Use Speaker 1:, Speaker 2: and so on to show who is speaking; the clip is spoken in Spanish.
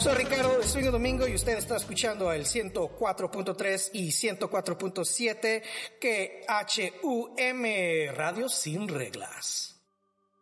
Speaker 1: Soy Ricardo de Swing Domingo y usted está escuchando el 104.3 y 104.7 que HUM Radio Sin Reglas.